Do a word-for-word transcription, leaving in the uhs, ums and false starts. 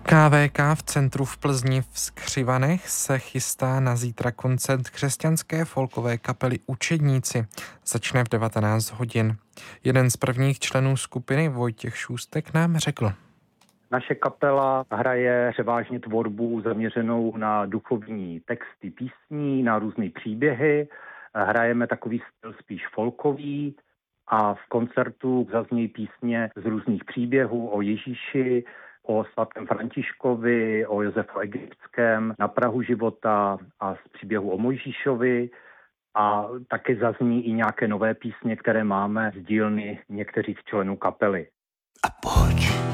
K V K v centru v Plzni v Skřivanech se chystá na zítra koncert křesťanské folkové kapely Učedníci. Začne v devatenáct hodin. Jeden z prvních členů skupiny, Vojtěch Šůstek, nám řekl. Naše kapela hraje převážně tvorbu zaměřenou na duchovní texty písní, na různé příběhy. Hrajeme takový styl spíš folkový a v koncertu zaznějí písně z různých příběhů o Ježíši, o svatém Františkovi, o Josefu Egyptském, na prahu života a z příběhu o Mojžíšovi. A taky zazní i nějaké nové písně, které máme z dílny některých členů kapely. A pojď.